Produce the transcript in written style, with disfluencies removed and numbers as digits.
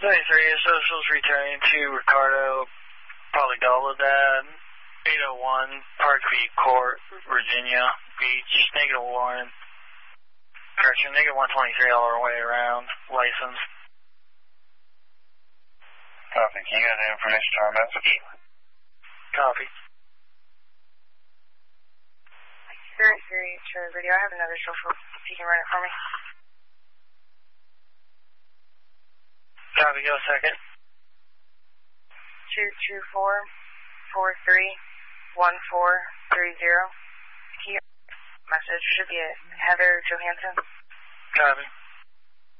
Socials returning to Ricardo Polygoladad, 801 Parkview Court, Virginia Beach, -1. Correction, -123 all our way around, license. Copy. Can you get the information to our message? Copy. Very sure video. I have another social, if you can run it for me. Copy, go second. 224-43-1430. Message should be a Heather Johansson. Copy.